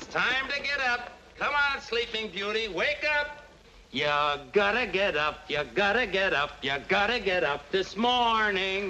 time to get up. Come on, Sleeping Beauty, wake up. You gotta get up, you gotta get up, you gotta get up this morning.